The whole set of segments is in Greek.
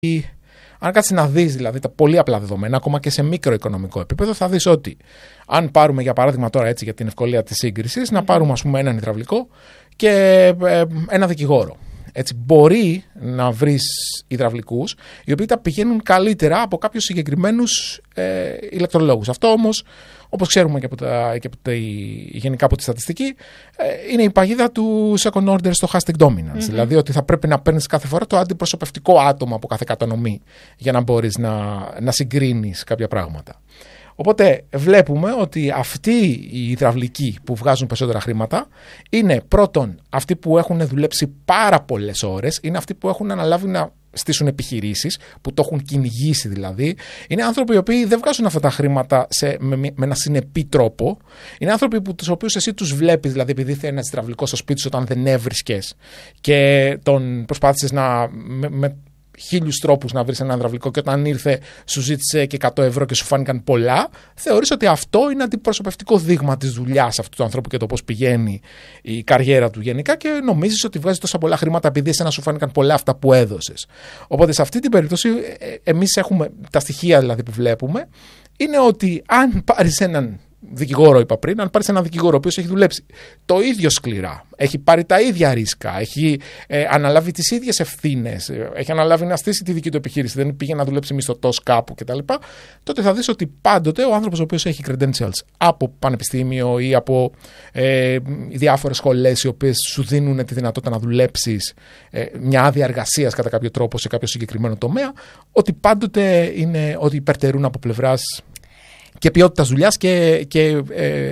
Αν κάτσεις να δεις δηλαδή τα πολύ απλά δεδομένα, ακόμα και σε μικροοικονομικό επίπεδο, θα δεις ότι αν πάρουμε για παράδειγμα τώρα έτσι για την ευκολία της σύγκρισης, να πάρουμε ας πούμε έναν υδραυλικό και ένα δικηγόρο. Έτσι, μπορεί να βρεις υδραυλικούς οι οποίοι τα πηγαίνουν καλύτερα από κάποιους συγκεκριμένους ηλεκτρολόγους. Αυτό όμως, όπως ξέρουμε και γενικά από τη στατιστική, είναι η παγίδα του second order stochastic dominance. Δηλαδή ότι θα πρέπει να παίρνεις κάθε φορά το αντιπροσωπευτικό άτομο από κάθε κατανομή για να μπορείς να συγκρίνεις κάποια πράγματα. Οπότε βλέπουμε ότι αυτοί οι υδραυλικοί που βγάζουν περισσότερα χρήματα είναι πρώτον αυτοί που έχουν δουλέψει πάρα πολλές ώρες, είναι αυτοί που έχουν αναλάβει να στήσουν επιχειρήσεις, που το έχουν κυνηγήσει δηλαδή. Είναι άνθρωποι οι οποίοι δεν βγάζουν αυτά τα χρήματα με ένα συνεπή τρόπο. Είναι άνθρωποι τους οποίους εσύ τους βλέπεις, δηλαδή επειδή ήρθε ένας υδραυλικός στο σπίτι σου όταν δεν έβρισκες και τον προσπάθησες με 1000 τρόπους να βρεις έναν υδραυλικό και όταν ήρθε σου ζήτησε και 100 ευρώ και σου φάνηκαν πολλά, θεωρείς ότι αυτό είναι αντιπροσωπευτικό δείγμα της δουλειάς αυτού του ανθρώπου και το πώς πηγαίνει η καριέρα του γενικά και νομίζεις ότι βγάζει τόσα πολλά χρήματα επειδή εσένα σου φάνηκαν πολλά αυτά που έδωσες. Οπότε σε αυτή την περίπτωση εμείς έχουμε τα στοιχεία δηλαδή που βλέπουμε είναι ότι αν πάρεις έναν δικηγόρο, είπα πριν, αν πάρεις έναν δικηγόρο ο οποίος έχει δουλέψει το ίδιο σκληρά, έχει πάρει τα ίδια ρίσκα, έχει αναλάβει τις ίδιες ευθύνες, έχει αναλάβει να στήσει τη δική του επιχείρηση, δεν πήγε να δουλέψει μισθωτός κάπου κτλ., τότε θα δεις ότι πάντοτε ο άνθρωπος ο οποίος έχει credentials από πανεπιστήμιο ή από διάφορες σχολές οι οποίες σου δίνουν τη δυνατότητα να δουλέψεις μια άδεια εργασίας κατά κάποιο τρόπο σε κάποιο συγκεκριμένο τομέα, ότι πάντοτε είναι ότι υπερτερούν από πλευράς και ποιότητας δουλειάς και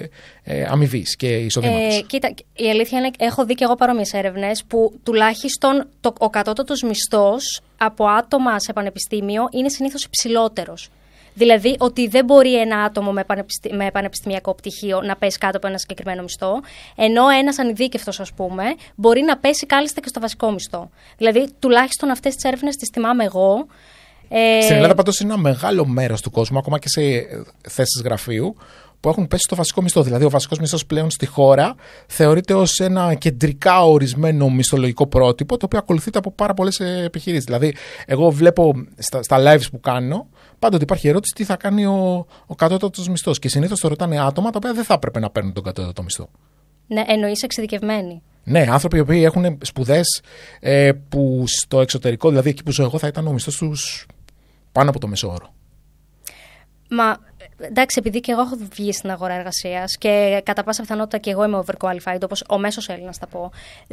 αμοιβής και εισοδήματος. Κοίτα, η αλήθεια είναι έχω δει και εγώ παρόμοιες έρευνες που τουλάχιστον ο κατώτατος μισθός από άτομα σε πανεπιστήμιο είναι συνήθως υψηλότερος. Δηλαδή ότι δεν μπορεί ένα άτομο με πανεπιστημιακό πτυχίο να πέσει κάτω από ένα συγκεκριμένο μισθό, ενώ ένας ανειδίκευτος, ας πούμε, μπορεί να πέσει κάλλιστα και στο βασικό μισθό. Δηλαδή τουλάχιστον αυτές τις έρευνες τις θυμάμαι εγώ. Στην Ελλάδα πάντως είναι ένα μεγάλο μέρος του κόσμου, ακόμα και σε θέσεις γραφείου, που έχουν πέσει στο βασικό μισθό. Δηλαδή, ο βασικός μισθός πλέον στη χώρα θεωρείται ως ένα κεντρικά ορισμένο μισθολογικό πρότυπο, το οποίο ακολουθείται από πάρα πολλές επιχειρήσεις. Δηλαδή, εγώ βλέπω στα lives που κάνω, πάντοτε υπάρχει ερώτηση τι θα κάνει ο κατώτατος μισθός. Και συνήθως το ρωτάνε άτομα τα οποία δεν θα έπρεπε να παίρνουν τον κατώτατο μισθό. Ναι, εννοείς εξειδικευμένοι. Ναι, άνθρωποι οι οποίοι έχουν σπουδές που στο εξωτερικό, δηλαδή εκεί που ζω εγώ, θα ήταν ο μισθός τους πάνω από το μέσο όρο. Μα εντάξει, επειδή και εγώ έχω βγει στην αγορά εργασίας και κατά πάσα πιθανότητα και εγώ είμαι overqualified, όπως ο μέσος Έλληνας θα πω,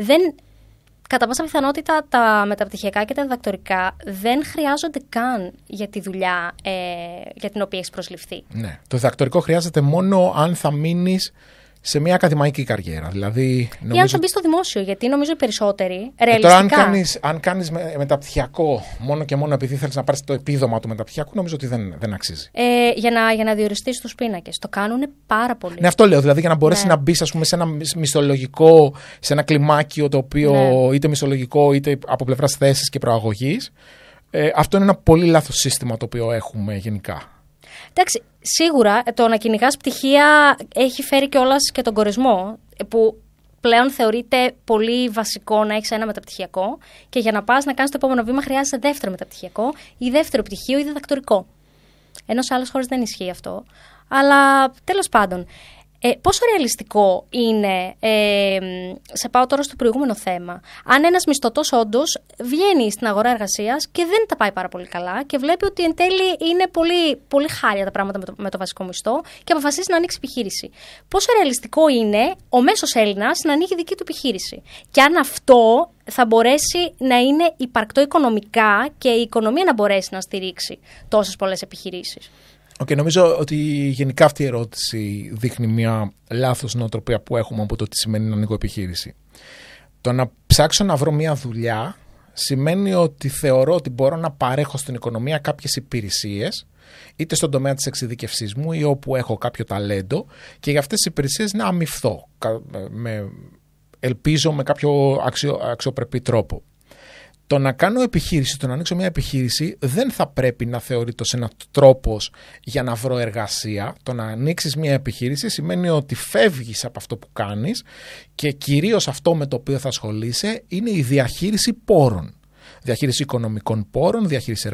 κατά πάσα πιθανότητα τα μεταπτυχιακά και τα διδακτορικά δεν χρειάζονται καν για τη δουλειά για την οποία έχεις προσληφθεί. Ναι, το διδακτορικό χρειάζεται μόνο αν θα μείνεις σε μια ακαδημαϊκή καριέρα. Δηλαδή, ή αν θα μπει στο δημόσιο, γιατί νομίζω οι περισσότεροι ρεαλιστικά. Τώρα, αν κάνεις μεταπτυχιακό μόνο και μόνο επειδή θέλεις να πάρεις το επίδομα του μεταπτυχιακού, νομίζω ότι δεν αξίζει. Για να διοριστείς τους πίνακες. Το κάνουν πάρα πολύ. Ναι, αυτό λέω. Δηλαδή, για να μπορέσεις να μπεις, ας πούμε, σε ένα μισθολογικό, σε ένα κλιμάκιο το οποίο είτε μισθολογικό είτε από πλευράς θέσης και προαγωγής. Αυτό είναι ένα πολύ λάθος σύστημα το οποίο έχουμε γενικά. Εντάξει, σίγουρα το να κυνηγάς πτυχία έχει φέρει κιόλας και τον κορεσμό, που πλέον θεωρείται πολύ βασικό να έχεις ένα μεταπτυχιακό και για να πας να κάνεις το επόμενο βήμα χρειάζεσαι δεύτερο μεταπτυχιακό ή δεύτερο πτυχίο ή διδακτορικό. Ενώ σε άλλες χώρες δεν ισχύει αυτό. Αλλά τέλος πάντων, πόσο ρεαλιστικό είναι, σε πάω τώρα στο προηγούμενο θέμα, αν ένας μισθωτός όντως βγαίνει στην αγορά εργασίας και δεν τα πάει πάρα πολύ καλά και βλέπει ότι εν τέλει είναι πολύ, πολύ χάλια τα πράγματα με το βασικό μισθό και αποφασίζει να ανοίξει επιχείρηση. Πόσο ρεαλιστικό είναι ο μέσος Έλληνας να ανοίγει δική του επιχείρηση και αν αυτό θα μπορέσει να είναι υπαρκτό οικονομικά και η οικονομία να μπορέσει να στηρίξει τόσες πολλές επιχειρήσεις. Νομίζω ότι γενικά αυτή η ερώτηση δείχνει μια λάθος νοοτροπία που έχουμε από το τι σημαίνει να ανοίγω επιχείρηση. Το να ψάξω να βρω μια δουλειά σημαίνει ότι θεωρώ ότι μπορώ να παρέχω στην οικονομία κάποιες υπηρεσίες, είτε στον τομέα της εξειδικευσής μου ή όπου έχω κάποιο ταλέντο, και για αυτές τις υπηρεσίες να αμοιφθώ, ελπίζω με κάποιο αξιοπρεπή τρόπο. Το να κάνω επιχείρηση, το να ανοίξω μια επιχείρηση δεν θα πρέπει να θεωρείται ως ένας τρόπος για να βρω εργασία. Το να ανοίξεις μια επιχείρηση σημαίνει ότι φεύγεις από αυτό που κάνεις και κυρίως αυτό με το οποίο θα ασχολείσαι είναι η διαχείριση πόρων. Διαχείριση οικονομικών πόρων, διαχείριση